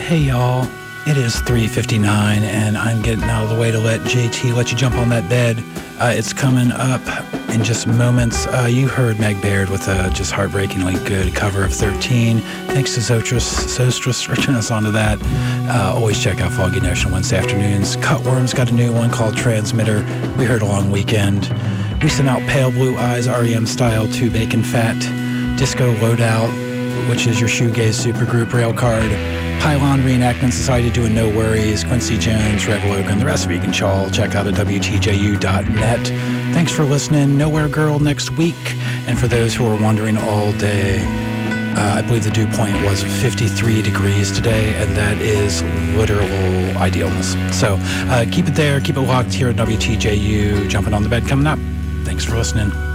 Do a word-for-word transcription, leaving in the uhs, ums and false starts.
Hey y'all, it is three fifty-nine and I'm getting out of the way to let J T let you jump on that bed. Uh, it's coming up in just moments. Uh, you heard Meg Baird with a just heartbreakingly good cover of thirteen. Thanks to Zotris, Zostris for turning us onto that. Uh, always check out Foggy Notion Wednesday afternoons. Cutworm's got a new one called Transmitter. We heard a long weekend. We sent out Pale Blue Eyes R E M style to Bacon Fat. Disco Loadout, which is your shoegaze supergroup Railcard. Pylon Reenactment Society doing No Worries. Quincy Jones, Rev Logan. The rest of you can chaw. Check out at W T J U dot net. Thanks for listening. Nowhere Girl next week. And for those who are wondering all day, uh, I believe the dew point was fifty-three degrees today, and that is literal idealness. So uh, keep it there. Keep it locked here at W T J U. Jumping on the bed coming up. Thanks for listening.